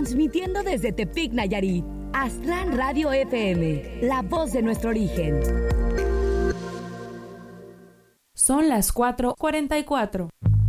Transmitiendo desde Tepic, Nayarit, Aztlán Radio FM, la voz de nuestro origen. Son las 4:44.